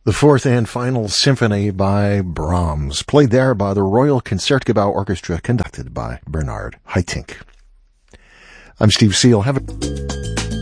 The fourth and final symphony by Brahms, played there by the Royal Concertgebouw Orchestra, conducted by Bernard Haitink. I'm Steve Seal. Have a